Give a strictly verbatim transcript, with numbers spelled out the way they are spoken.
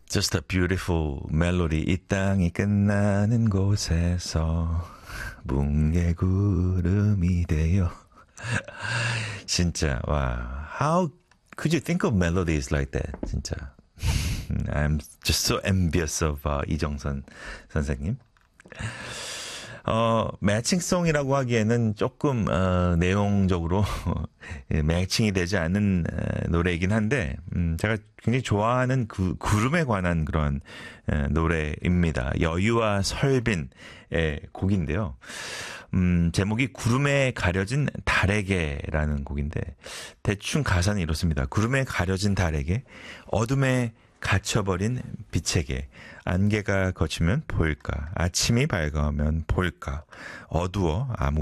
Just a beautiful melody. 이 땅이 끝나는 곳에서 뭉게구름이 되어. 진짜 와. How could you think of melodies like that? 진짜. I'm just so envious of uh, 이정선 선생님. 어, 매칭송이라고 하기에는 조금 어, 내용적으로 매칭이 되지 않는 어, 노래이긴 한데 음, 제가 굉장히 좋아하는 그 구름에 관한 그런 어, 노래입니다. 여유와 설빈의 곡인데요. 음, 제목이 구름에 가려진 달에게라는 곡인데 대충 가사는 이렇습니다. 구름에 가려진 달에게 어둠에 갇혀버린 빛에게 안개가 걷히면 보일까 아침이 밝아오면 보일까 어두워 아무